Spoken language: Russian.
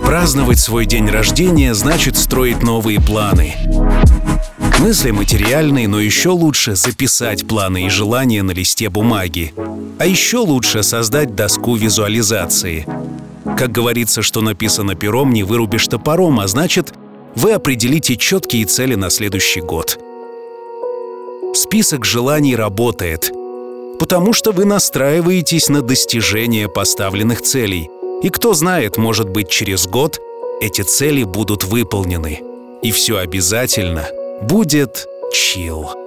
Праздновать свой день рождения значит строить новые планы. Мысли материальные, но еще лучше записать планы и желания на листе бумаги. А еще лучше создать доску визуализации. Как говорится, что написано пером, не вырубишь топором, а значит, вы определите четкие цели на следующий год. Список желаний работает, потому что вы настраиваетесь на достижение поставленных целей. И кто знает, может быть, через год эти цели будут выполнены. И все обязательно будет чилл.